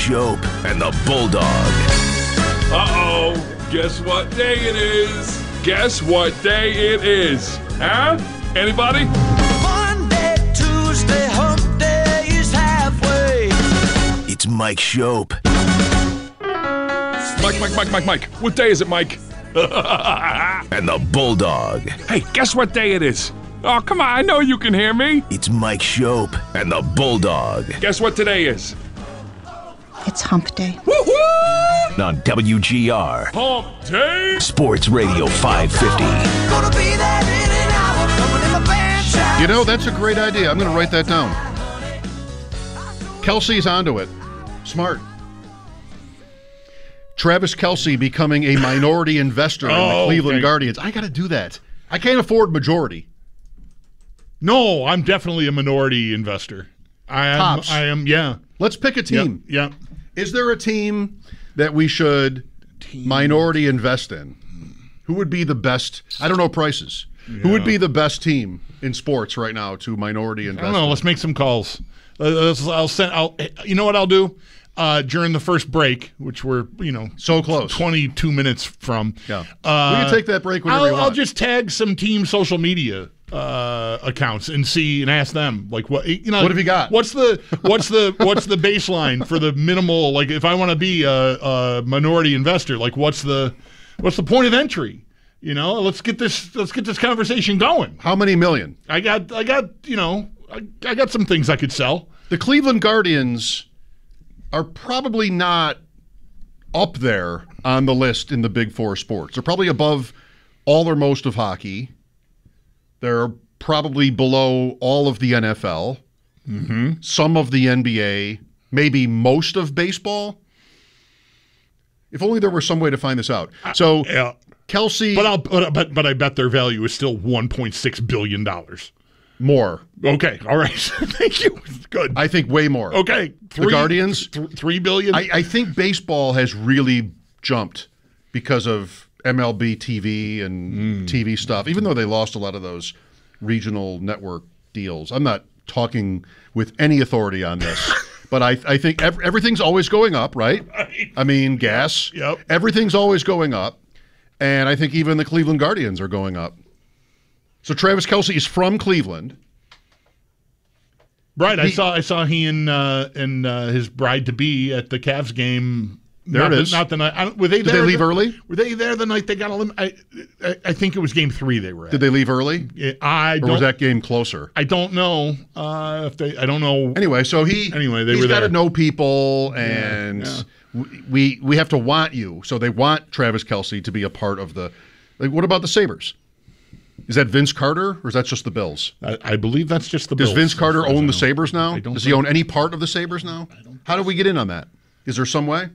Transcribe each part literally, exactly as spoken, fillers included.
Shope and the Bulldog. Uh-oh. Guess what day it is? Guess what day it is? Huh? Anybody? Monday, Tuesday, hump day is halfway. It's Mike Shope. Mike, Mike, Mike, Mike, Mike. What day is it, Mike? And the Bulldog. Hey, guess what day it is? Oh, come on. I know you can hear me. It's Mike Shope and the Bulldog. Guess what today is? It's hump day. Woo-hoo! On W G R. Hump day. Sports Radio five fifty. Gonna be there in an hour, coming in my pants. You know, that's a great idea. I'm going to write that down. Kelsey's onto it. Smart. Travis Kelce becoming a minority investor in the Oh, Cleveland okay. Guardians. I got to do that. I can't afford majority. No, I'm definitely a minority investor. I am. Tops. I am. Yeah. Let's pick a team. Yeah. Is there a team that we should minority invest in? Who would be the best? I don't know prices. Who would be the best team in sports right now to minority invest? I don't know. in? Let's make some calls. Uh, let's- I'll send. I'll. You know what I'll do? Uh, during the first break, which we're you know So close. twenty-two minutes from. Yeah. Uh, we can take that break whenever I'll, you want. I'll just tag some team social media uh, accounts and see and ask them like what you know. What have you got? What's the what's the what's the baseline for the minimal? Like if I want to be a, a minority investor, like what's the what's the point of entry? You know, let's get this let's get this conversation going. How many million? I got I got you know I, I got some things I could sell. The Cleveland Guardians are probably not up there on the list in the big four sports. They're probably above all or most of hockey. They're probably below all of the N F L, mm-hmm. some of the N B A, maybe most of baseball. If only there were some way to find this out. So, Yeah. Kelsey, But I'll but, but but I bet their value is still one point six billion dollars. more. Okay, all right. Thank you. Good. I think way more. okay, The Guardians? th- three billion. I, I think baseball has really jumped because of M L B T V and T V stuff, even though they lost a lot of those regional network deals. I'm not talking with any authority on this, but I, I think ev- everything's always going up, right? Right. I mean, gas. Yep. Everything's always going up, and I think even the Cleveland Guardians are going up. So Travis Kelce is from Cleveland. right. I he- saw I saw he and uh, and uh, his bride to be at the Cavs game. There not it the, is. Not the night. I don't- Were they Did there? they leave the- early? Were they there the night they got eliminated? I, I, I think it was game three they were at. Did they leave early, Yeah, I or don't. was that game closer? I don't know uh, if they. I don't know. Anyway, so he Anyway, they he's were got to there. know people, and yeah. w- we we have to want you. So they want Travis Kelce to be a part of the. Like, what about the Sabres? Is that Vince Carter, or is that just the Bills? I, I believe that's just the. Does Bills, Vince as Carter far as I own the know. Sabres now? I don't Does he think- own any part of the Sabres now? How do we get in on that? Is there some way?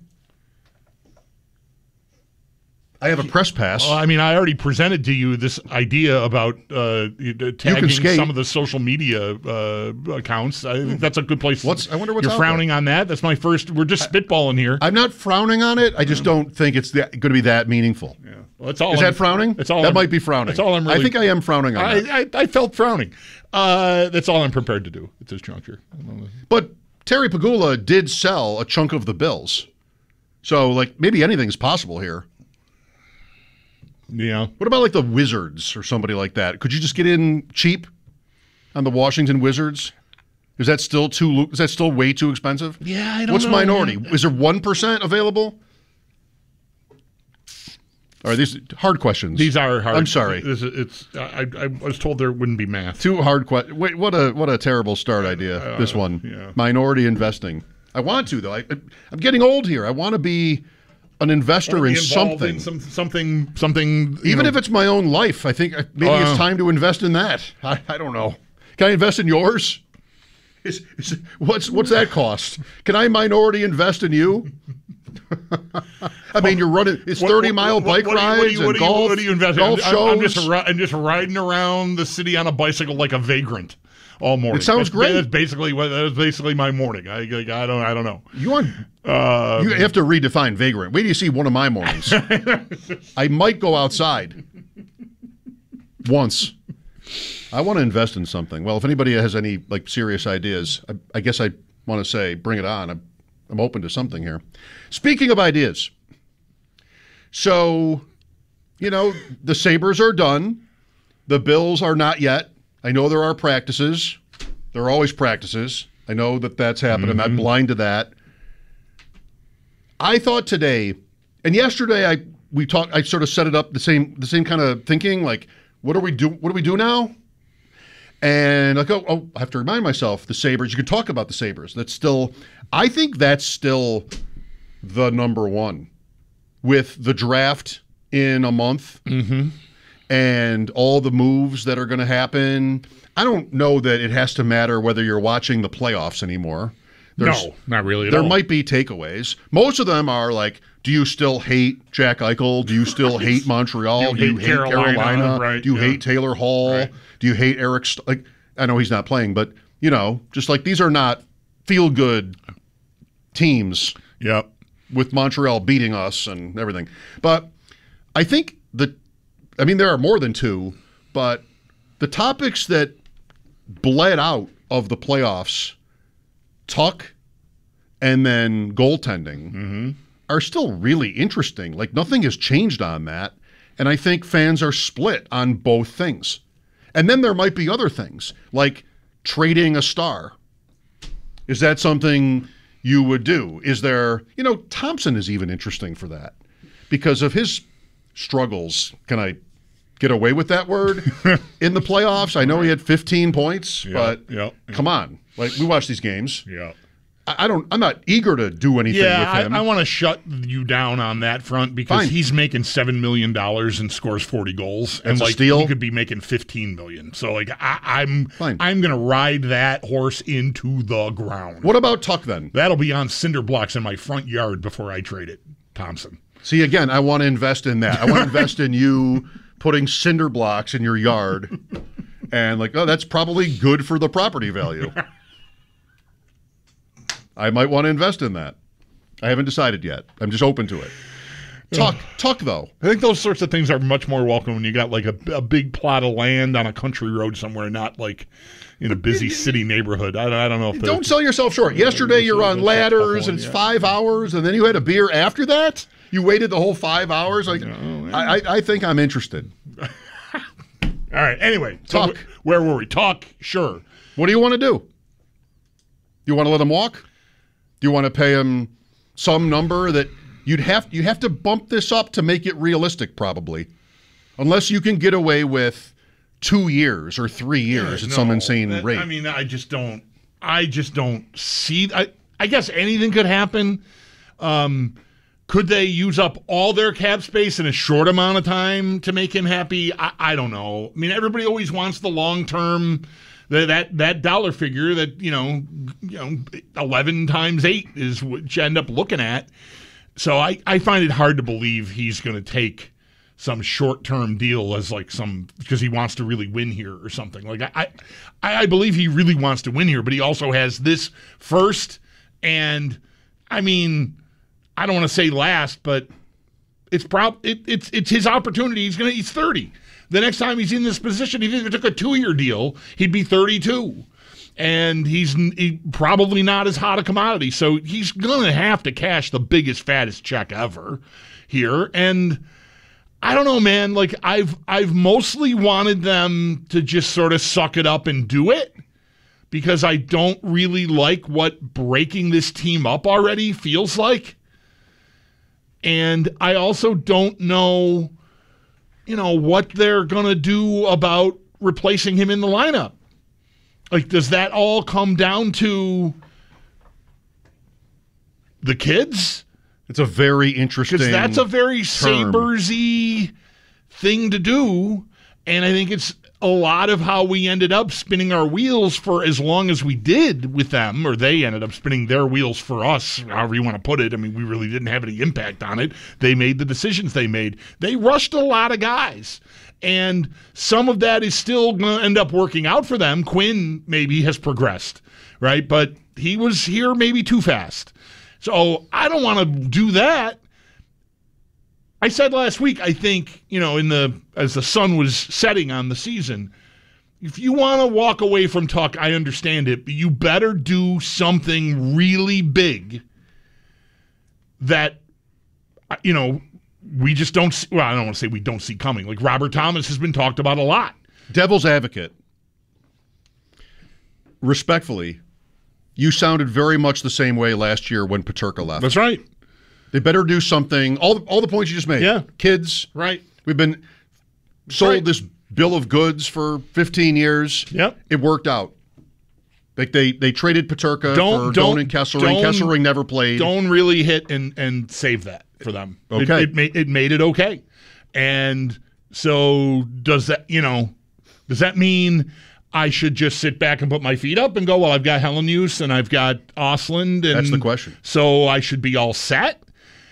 I have a press pass. Well, I mean, I already presented to you this idea about uh, tagging skate. some of the social media uh, accounts. I think that's a good place. What's- I wonder what's You're out frowning on that? That's my first. We're just spitballing here. I'm not frowning on it. I just don't think it's going to be that meaningful. yeah. Well, that's all. Is I'm- that frowning? That's all. That I'm- might be frowning. That's all I'm really. I think I am frowning on that. I, I, I felt frowning. Uh, that's all I'm prepared to do at this juncture. But Terry Pagula did sell a chunk of the Bills. So, like, maybe anything's possible here. Yeah. What about, like, the Wizards or somebody like that? Could you just get in cheap on the Washington Wizards? Is that still too? Is that still way too expensive? Yeah, I don't What's know, minority? man. Is there one percent available? All right, these hard questions. These are hard. I'm sorry. This is, it's. I, I was told there wouldn't be math. Two hard questions. Wait, what a what a terrible start idea. Uh, this one, yeah. minority investing. I want to though. I, I'm getting old here. I want to be an investor Be in involved something. in some, something, something. you Even know, if it's my own life, I think uh, maybe Uh, it's time to invest in that. I, I don't know. Can I invest in yours? Is, is, what's what's that cost? Can I minority invest in you? I mean, you're running. It's What- thirty what- mile what- bike what do you- rides what do you- and what do you- golf. What do you invest in? golf I'm, shows. I'm just ri- I'm just riding around the city on a bicycle like a vagrant all morning. It sounds that's, great. That's basically what. That's basically my morning. I, I, I don't. I don't know. you want? Uh, You have to redefine vagrant. Wait till you see one of my mornings. I might go outside once. I want to invest in something. Well, if anybody has any like serious ideas, I, I guess I want to say bring it on. I, I'm open to something here. Speaking of ideas, so, you know, the Sabres are done. The Bills are not yet. I know there are practices. There are always practices. I know that that's happened. Mm-hmm. I'm not blind to that. I thought today, and yesterday I we talked. I sort of set it up the same the same kind of thinking. Like, what do we do? What do we do now? And like, oh, oh, I have to remind myself the Sabres. You could talk about the Sabres. That's still. I think that's still the number one with the draft in a month mm-hmm. and all the moves that are going to happen. I don't know that it has to matter whether you're watching the playoffs anymore. There's, no, not really at there all. might be takeaways. Most of them are like, do you still hate Jack Eichel? Do you still hate Montreal? Do you hate Carolina? Carolina? Right, do you yeah. hate Taylor Hall? Right. Do you hate Eric? St- like, I know he's not playing, but, you know, just like these are not feel-good teams. Yep. With Montreal beating us and everything. But I think the, I mean, there are more than two, but the topics that bled out of the playoffs, Tuck and then goaltending, mm-hmm. are still really interesting. Like, nothing has changed on that. And I think fans are split on both things. And then there might be other things, like trading a star. Is that something you would do? Is there, you know, Thompson is even interesting for that because of his struggles. Can I get away with that word? In the playoffs? I know he had fifteen points, yeah, but yeah, yeah. come on. Like, we watch these games. Yeah. I don't. I'm not eager to do anything yeah, with him. I, I want to shut you down on that front because Fine. he's making seven million dollars and scores forty goals, and That's a like steal. he could be making fifteen million. So like I, I'm, Fine. I'm gonna ride that horse into the ground. What about Tuck then? That'll be on cinder blocks in my front yard before I trade it, Thompson. See, again, I want to invest in that. I want to invest in you putting cinder blocks in your yard, and like, oh, that's probably good for the property value. I might want to invest in that. I haven't decided yet. I'm just open to it. Tuck, Tuck though. I think those sorts of things are much more welcome when you got like a, a big plot of land on a country road somewhere, not like in a busy city neighborhood. I, I don't know if the, Don't sell yourself short. Yesterday you're on ladders and it's five hours, and then you had a beer after that. You waited the whole five hours. Like, No, I, I, I think I'm interested. All right. Anyway, so Tuck. wh- where were we? Tuck, sure. What do you want to do? You want to let him walk? Do you want to pay him some number that you'd have you have to bump this up to make it realistic, probably, unless you can get away with two years or three years at No, some insane that- rate. I mean, I just don't. I just don't see. I I guess anything could happen. Um, could they use up all their cap space in a short amount of time to make him happy? I, I don't know. I mean, everybody always wants the long term. That, that that dollar figure that, you know, you know, eleven times eight is what you end up looking at. So I, I find it hard to believe he's going to take some short-term deal as like some, because he wants to really win here or something. Like I, I I believe he really wants to win here, but he also has this first, and I mean, I don't want to say last, but it's prob it, it's it's his opportunity. He's gonna he's thirty. The next time he's in this position, if he took a two-year deal, he'd be thirty-two. And he's he, probably not as hot a commodity. So he's going to have to cash the biggest, fattest check ever here. And I don't know, man. Like, I've I've mostly wanted them to just sort of suck it up and do it because I don't really like what breaking this team up already feels like. And I also don't know, you know, what they're going to do about replacing him in the lineup. Like, does that all come down to the kids? It's a very interesting. Because that's a very term. Sabres-y thing to do. And I think it's a lot of how we ended up spinning our wheels for as long as we did with them, or they ended up spinning their wheels for us, however you want to put it. I mean, we really didn't have any impact on it. They made the decisions they made. They rushed a lot of guys. And some of that is still going to end up working out for them. Quinn maybe has progressed, right? But he was here maybe too fast. So I don't want to do that. I said last week, I think, you know, in the as the sun was setting on the season, if you want to walk away from Tuck, I understand it, but you better do something really big that, you know, we just don't see, well, I don't want to say we don't see coming. Like Robert Thomas has been talked about a lot. Devil's advocate. Respectfully, you sounded very much the same way last year when Peterka left. That's right. They better do something. All the, all the points you just made. Yeah. Kids. Right. We've been sold right. this bill of goods for fifteen years. Yep. It worked out. Like they, they traded Peterka don't, for don't, Doan and Kesselring. Doan, Kesselring never played. Doan really hit and, and save that for them. Okay. It, it, made, it made it okay. And so does that, you know, does that mean I should just sit back and put my feet up and go, well, I've got Helenius and I've got Osland. And That's the question. So I should be all set?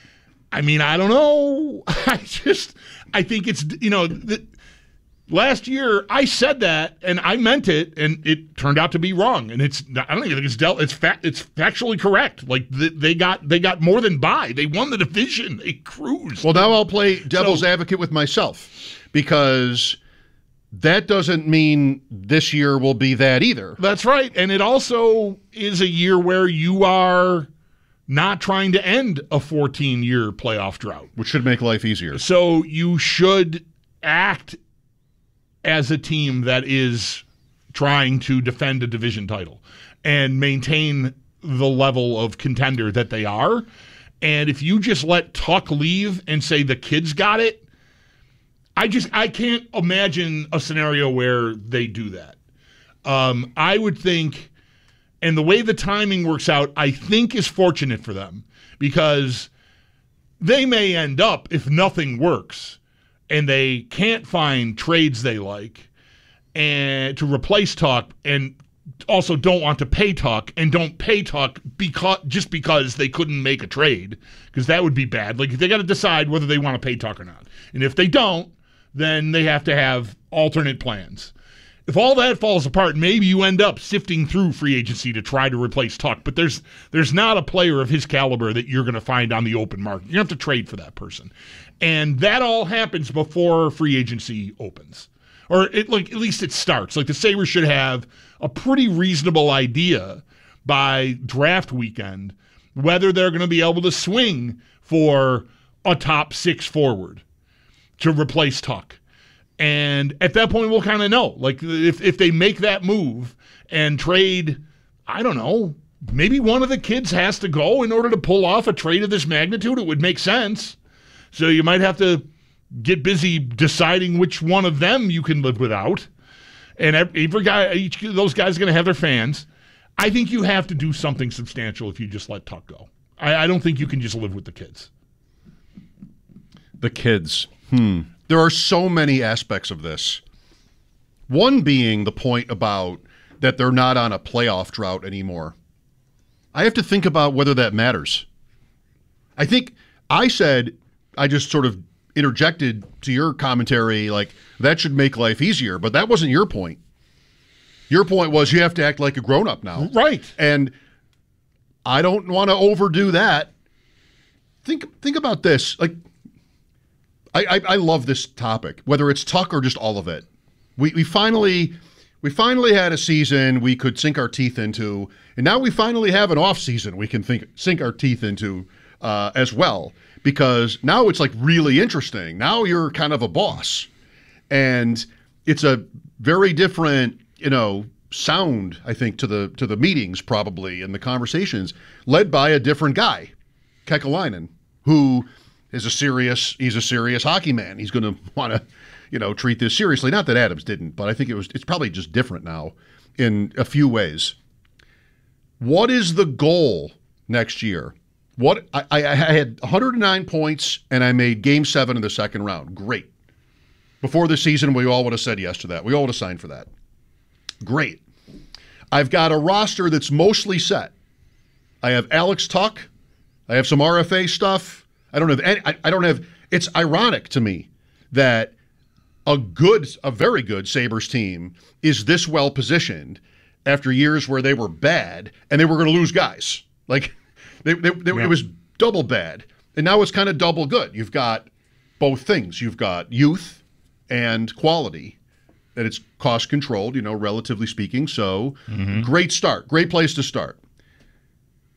I mean, I don't know. I just, I think it's, you know, the, last year I said that and I meant it, and it turned out to be wrong. And it's, I don't even think it's dealt. It's fact. It's factually correct. Like the, they got, they got more than by. They won the division. They cruised. Well, now I'll play devil's So- advocate with myself, because that doesn't mean this year will be that either. That's right. And it also is a year where you are not trying to end a fourteen-year playoff drought. Which should make life easier. So you should act as a team that is trying to defend a division title and maintain the level of contender that they are. And if you just let Tuck leave and say the kids got it, I just I can't imagine a scenario where they do that. Um, I would think, and the way the timing works out, I think is fortunate for them, because they may end up, if nothing works, and they can't find trades they like and to replace Tuck, and also don't want to pay Tuck, and don't pay Tuck because just because they couldn't make a trade, because that would be bad. Like, they got to decide whether they want to pay Tuck or not. And if they don't, then they have to have alternate plans. If all that falls apart, maybe you end up sifting through free agency to try to replace Tuck. But there's there's not a player of his caliber that you're going to find on the open market. You have to trade for that person. And that all happens before free agency opens. Or it, like at least it starts. Like the Sabres should have a pretty reasonable idea by draft weekend whether they're going to be able to swing for a top six forward to replace Tuck. And at that point, we'll kind of know. Like, if, if they make that move and trade, I don't know, maybe one of the kids has to go in order to pull off a trade of this magnitude. It would make sense. So you might have to get busy deciding which one of them you can live without. And every guy, each of those guys are going to have their fans. I think you have to do something substantial if you just let Tuck go. I, I don't think you can just live with the kids. The kids. Hmm. There are so many aspects of this. One being the point about that they're not on a playoff drought anymore. I have to think about whether that matters. I think I said, I just sort of interjected to your commentary, like, that should make life easier, but that wasn't your point. Your point was you have to act like a grown-up now. Right. And I don't want to overdo that. Think think about this. Like, I, I, I love this topic, whether it's Tuck or just all of it. We we finally we finally had a season we could sink our teeth into, and now we finally have an off season we can think sink our teeth into uh, as well. Because now it's like really interesting. Now you're kind of a boss, and it's a very different, you know, sound, I think, to the to the meetings probably and the conversations, led by a different guy, Kekalainen, who is a serious, he's a serious hockey man. He's going to want to, you know, treat this seriously. Not that Adams didn't, but I think it was, it's probably just different now in a few ways. What is the goal next year? What I, I had one hundred nine points and I made game seven in the second round. Great. Before the season, we all would have said yes to that. We all would have signed for that. Great. I've got a roster that's mostly set. I have Alex Tuck. I have some R F A stuff. I don't have any, I, I don't have, it's ironic to me that a good, a very good Sabres team is this well positioned after years where they were bad and they were going to lose guys. Like, they, they, they, yeah. it was double bad. And now it's kind of double good. You've got both things. You've got youth and quality. And it's cost controlled, you know, relatively speaking. So, mm-hmm. Great start. Great place to start.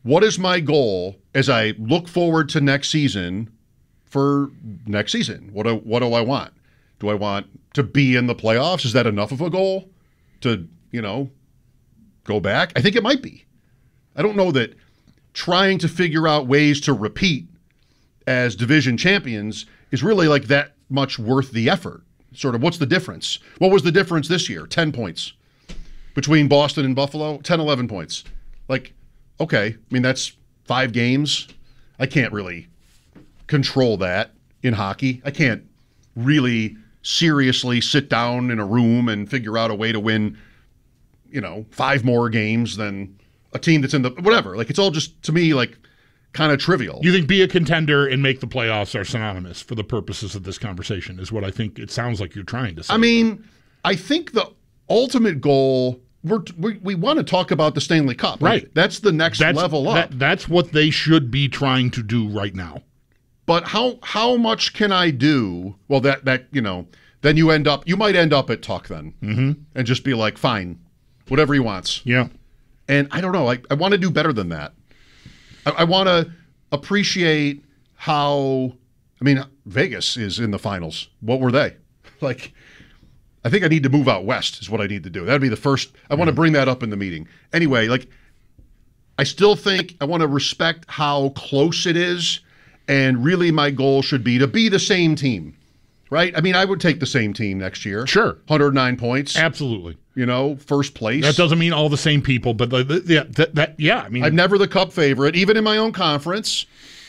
what is my goal as I look forward to next season for next season? What do, what do I want? Do I want to be in the playoffs? Is that enough of a goal to, you know, go back? I think it might be. I don't know that trying to figure out ways to repeat as division champions is really like that much worth the effort. Sort of, what's the difference? What was the difference this year? ten points between Boston and Buffalo? ten, eleven points. Like, okay, I mean, that's five games. I can't really control that in hockey. I can't really seriously sit down in a room and figure out a way to win, you know, five more games than a team that's in the, whatever. Like, it's all just, to me, like, kind of trivial. You think be a contender and make the playoffs are synonymous for the purposes of this conversation is what I think it sounds like you're trying to say. I mean, I think the ultimate goal, we're, we we want to talk about the Stanley Cup. Right. Like, that's the next that's, level up. That, that's what they should be trying to do right now. But how how much can I do? Well, that, that you know, then you end up, you might end up at Tuck then. Mm-hmm. And just be like, fine, whatever he wants. Yeah. And I don't know, I, I want to do better than that. I, I want to appreciate how, I mean, Vegas is in the finals. What were they? Like, I think I need to move out west is what I need to do. That'd be the first, I want to bring that up in the meeting. Anyway, like, I still think I want to respect how close it is, and really my goal should be to be the same team, right? I mean, I would take the same team next year. Sure. one hundred nine points. Absolutely. You know, first place. That doesn't mean all the same people, but the, the, yeah, that, that, yeah, I mean. I'm never the Cup favorite, even in my own conference.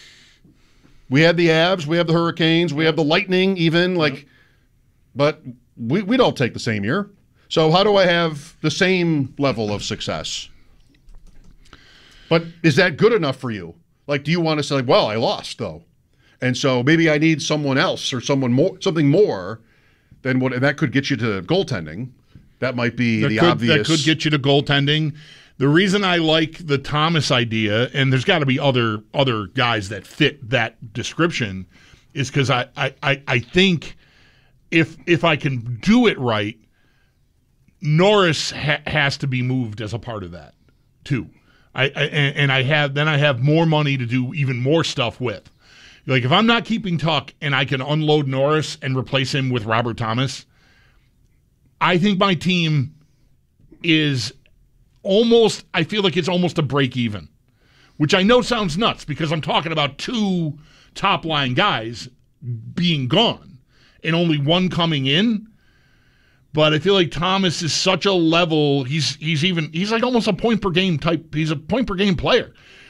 We had the Avs, we have the Hurricanes, we have the Lightning even, like, but we, we don't take the same year. So how do I have the same level of success? But is that good enough for you? Like, do you want to say, well, I lost, though. And so maybe I need someone else or someone more, something more than what, and that could get you to goaltending. That might be that the could, obvious. That could get you to goaltending. The reason I like the Thomas idea, and there's got to be other other guys that fit that description, is because I, I, I, I think if if I can do it right, Norris ha- has to be moved as a part of that too. I, I and, and I have then I have more money to do even more stuff with. Like, if I'm not keeping Tuck and I can unload Norris and replace him with Robert Thomas, I think my team is almost, I feel like it's almost a break even, which I know sounds nuts because I'm talking about two top line guys being gone and only one coming in. But I feel like Thomas is such a level, he's he's even, he's like almost a point per game type, he's a point per game player.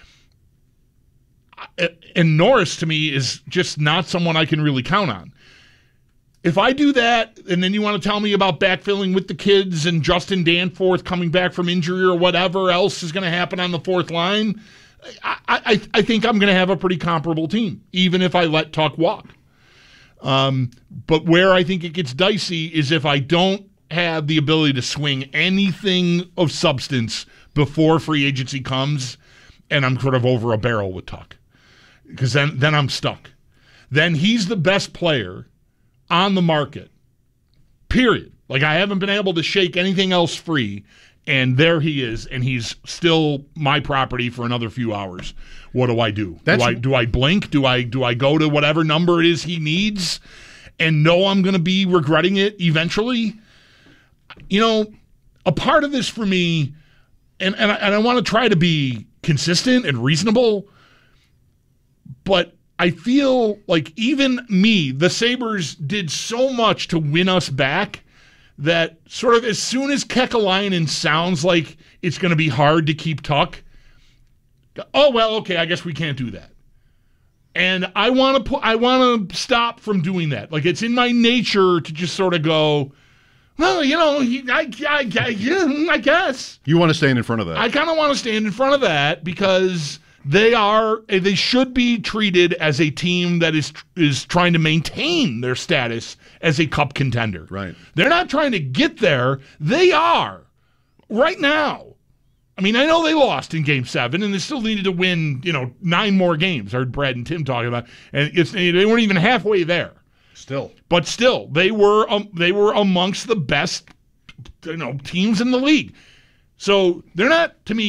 And Norris, to me, is just not someone I can really count on. If I do that, and then you want to tell me about backfilling with the kids and Justin Danforth coming back from injury or whatever else is going to happen on the fourth line, I, I, I think I'm going to have a pretty comparable team, even if I let Tuck walk. Um, but where I think it gets dicey is if I don't have the ability to swing anything of substance before free agency comes, and I'm sort of over a barrel with Tuck. Because then, then I'm stuck. Then he's the best player on the market, period. Like, I haven't been able to shake anything else free, and there he is, and he's still my property for another few hours. What do I do? That's, do I do I blink? Do I do I go to whatever number it is he needs and know I'm going to be regretting it eventually? You know, a part of this for me, and, and I, and I want to try to be consistent and reasonable, but I feel like even me, the Sabres did so much to win us back that sort of as soon as Kekalainen sounds like it's going to be hard to keep Tuck, oh, well, okay, I guess we can't do that. And I want to put, I want to stop from doing that. Like, it's in my nature to just sort of go, well, you know, I, I, I, I guess. You want to stand in front of that. I kind of want to stand in front of that because they are, they should be treated as a team that is is trying to maintain their status as a cup contender. Right. They're not trying to get there. They are right now. I mean, I know they lost in Game Seven, and they still needed to win, you know, nine more games. I heard Brad and Tim talking about, and it's they weren't even halfway there. Still, but still, they were um, they were amongst the best, you know, teams in the league. So they're not, to me,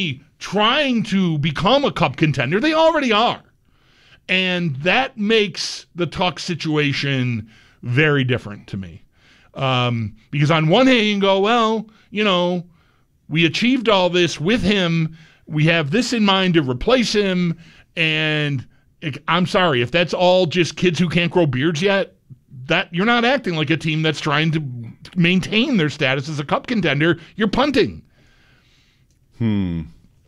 trying to become a cup contender. They already are. And that makes the Tuck situation very different to me. Um, because on one hand, you can go, well, you know, we achieved all this with him. We have this in mind to replace him. And it, I'm sorry, if that's all just kids who can't grow beards yet, that you're not acting like a team that's trying to maintain their status as a cup contender. You're punting. Hmm.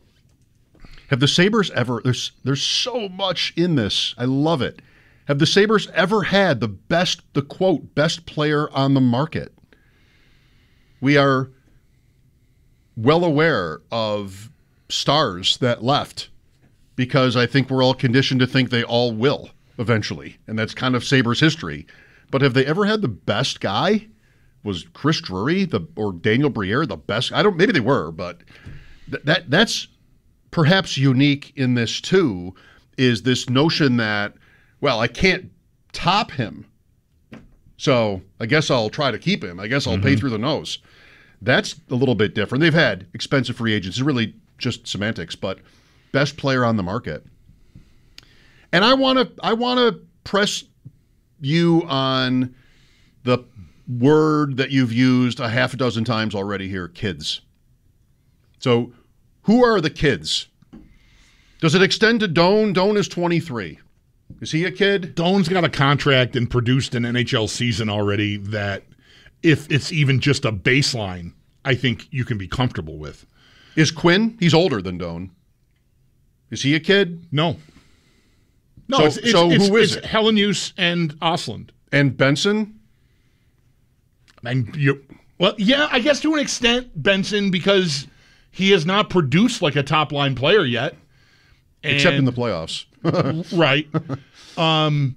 Have the Sabres ever, there's there's so much in this. I love it. Have the Sabres ever had the best, the quote, best player on the market? We are well aware of stars that left because I think we're all conditioned to think they all will eventually. And that's kind of Sabres history. But have they ever had the best guy? Was Chris Drury the or Daniel Briere the best? I don't, maybe they were, but th- that that's perhaps unique in this too, is this notion that, well, I can't top him, so I guess I'll try to keep him. I guess I'll mm-hmm. pay through the nose. That's a little bit different. They've had expensive free agents. It's really just semantics, but best player on the market. And I want to I want to press you on the word that you've used a half a dozen times already here, kids. So who are the kids? Does it extend to Doan? Doan is twenty-three. Is he a kid? Doan's got a contract and produced an N H L season already that if it's even just a baseline, I think you can be comfortable with. Is Quinn? He's older than Doan. Is he a kid? No. No, so, it's, it's, so it's, who is it's it? Helenius and Ostlund. And Benson? And you, well, yeah, I guess to an extent, Benson, because he has not produced like a top-line player yet. And, except in the playoffs. Right. Um,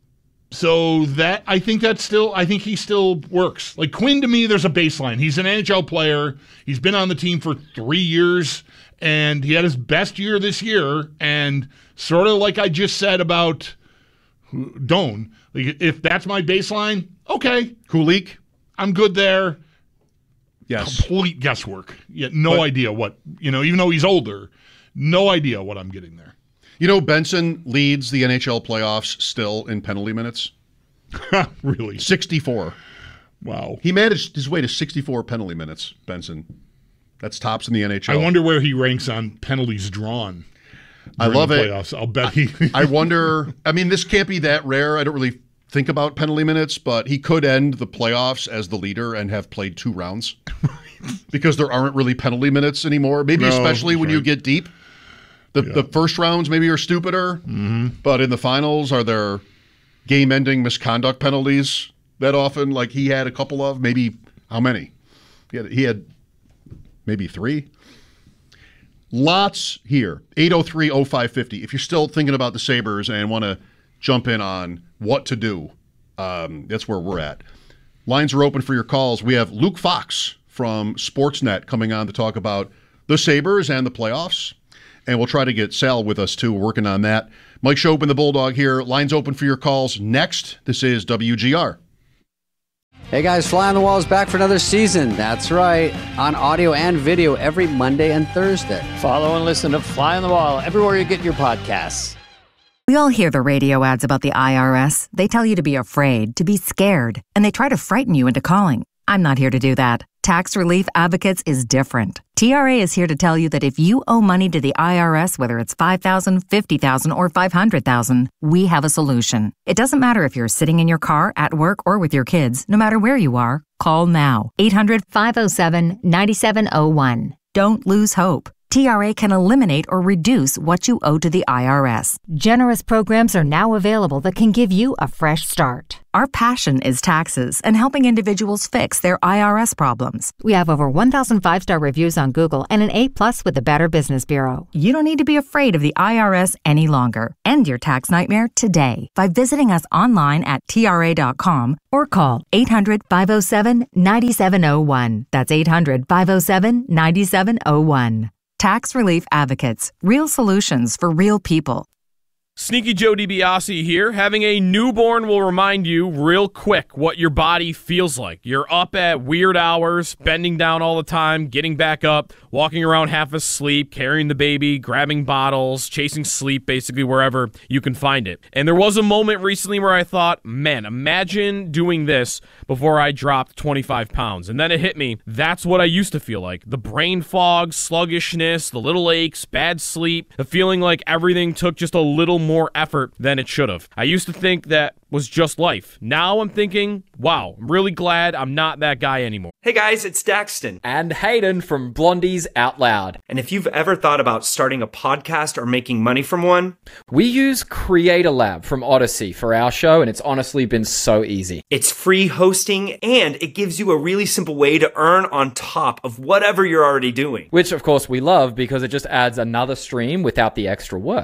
so that, I think that's still, I think he still works. Like Quinn, to me, there's a baseline. He's an N H L player. He's been on the team for three years, and he had his best year this year. And sort of like I just said about Doan, like if that's my baseline, okay. Kulik? I'm good there. Yes. Complete guesswork. Yeah, no but, idea what, you know, even though he's older, no idea what I'm getting there. You know, Benson leads the N H L playoffs still in penalty minutes. Really? sixty-four. Wow. He managed his way to sixty-four penalty minutes, Benson. That's tops in the N H L. I wonder where he ranks on penalties drawn. I love the it. Playoffs. I'll bet he. I wonder, I mean, this can't be that rare. I don't really think about penalty minutes, but he could end the playoffs as the leader and have played two rounds. Because there aren't really penalty minutes anymore. Maybe no, especially when right. you get deep. The yeah. the first rounds maybe are stupider, mm-hmm. but in the finals, are there game-ending misconduct penalties that often? Like he had a couple of, maybe how many? He had, he had maybe three. Lots here. eight oh three oh five fifty. If you're still thinking about the Sabres and want to jump in on what to do, um, that's where we're at. Lines are open for your calls. We have Luke Fox from Sportsnet coming on to talk about the Sabres and the playoffs. And we'll try to get Sal with us, too. We're working on that. Mike Schopp and the Bulldog here. Lines open for your calls next. This is W G R. Hey, guys. Fly on the Wall is back for another season. That's right. On audio and video every Monday and Thursday. Follow and listen to Fly on the Wall everywhere you get your podcasts. We all hear the radio ads about the I R S. They tell you to be afraid, to be scared, and they try to frighten you into calling. I'm not here to do that. Tax Relief Advocates is different. T R A is here to tell you that if you owe money to the I R S, whether it's five thousand dollars, fifty thousand dollars, or five hundred thousand dollars, we have a solution. It doesn't matter if you're sitting in your car, at work, or with your kids. No matter where you are, call now. eight hundred, five oh seven, nine seven oh one. Don't lose hope. T R A can eliminate or reduce what you owe to the I R S. Generous programs are now available that can give you a fresh start. Our passion is taxes and helping individuals fix their I R S problems. We have over one thousand five-star reviews on Google and an A plus with the Better Business Bureau. You don't need to be afraid of the I R S any longer. End your tax nightmare today by visiting us online at T R A dot com or call eight hundred, five oh seven, nine seven oh one. That's eight hundred, five oh seven, nine seven oh one. Tax Relief Advocates. Real solutions for real people. Sneaky Joe DiBiase here. Having a newborn will remind you real quick what your body feels like. You're up at weird hours, bending down all the time, getting back up, walking around half asleep, carrying the baby, grabbing bottles, chasing sleep basically wherever you can find it. And there was a moment recently where I thought, man, imagine doing this before I dropped twenty-five pounds. And then it hit me. That's what I used to feel like. The brain fog, sluggishness, the little aches, bad sleep, the feeling like everything took just a little more effort than it should have. I used to think that was just life. Now I'm thinking, wow, I'm really glad I'm not that guy anymore. Hey guys, it's Daxton. And Hayden from Blondies Out Loud. And if you've ever thought about starting a podcast or making money from one, we use Creator Lab from Odyssey for our show, and it's honestly been so easy. It's free hosting, and it gives you a really simple way to earn on top of whatever you're already doing. Which, of course, we love because it just adds another stream without the extra work.